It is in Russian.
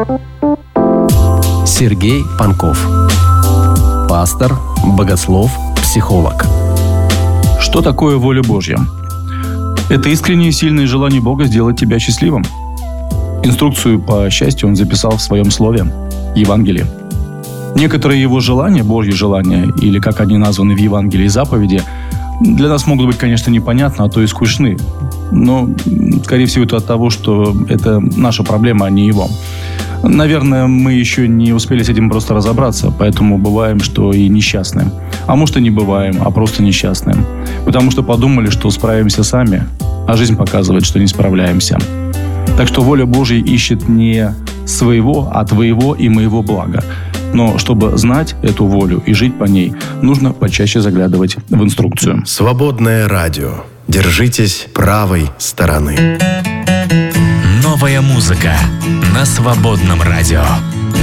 Сергей Панков. Пастор, богослов, психолог. Что такое воля Божья? Это искреннее и сильное желание Бога сделать тебя счастливым. Инструкцию по счастью он записал в своем слове, Евангелии. Некоторые его желания, Божьи желания, или как они названы в Евангелии, заповеди, для нас могут быть, конечно, непонятны, а то и скучны. Но, скорее всего, это от того, что это наша проблема, а не его. Наверное, мы еще не успели с этим просто разобраться, поэтому бываем, что и несчастны. А может, и не бываем, а просто несчастны. Потому что подумали, что справимся сами, а жизнь показывает, что не справляемся. Так что воля Божья ищет не своего, а твоего и моего блага. Но чтобы знать эту волю и жить по ней, нужно почаще заглядывать в инструкцию. Свободное радио. Держитесь правой стороны. Новая музыка на Свободном радио.